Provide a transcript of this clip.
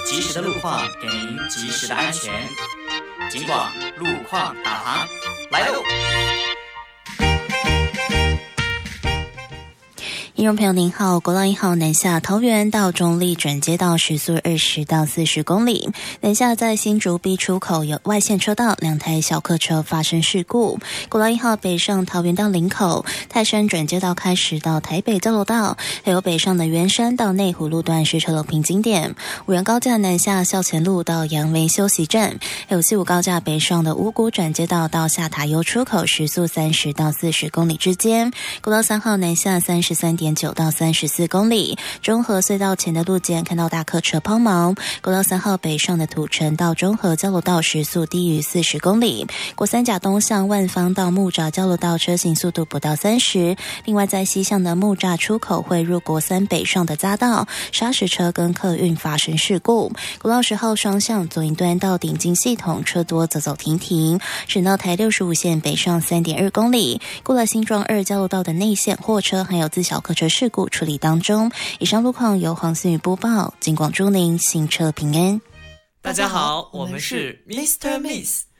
及时的路况，给您及时的安全。警广路况导航来喽！ 听众朋友您好，国道1号南下桃园到中立转接道时速20到40公里，南下在新竹 B 出口有外线车道2台小客车发生事故。国道1号北上桃园到林口，泰山转接道开始到台北交流道，还有北上的圆山到内湖路段是车流瓶颈点。五原高架南下校前路到杨梅休息站，还有西武高架北上的五股转接道到下塔悠出口时速30到40公里之间。国道3号南下33.9到34公里，中和隧道前的路肩看到大客车抛锚。国道3号北上的土城到中和交流道时速低于40公里。国三甲东向万方到木栅交流道车行速度不到30。另外在西向的木栅出口会入国三北上的匝道，砂石车跟客运发生事故。国道10号双向左营端到顶金系统车多走走停停。省道台65线北上3.2公里，过了新庄2交流道的内线货车还有自小客车事故处理当中。以上路况由黄思雨播报，警广祝您行车平安。 大家好，我们是 Mr. Miss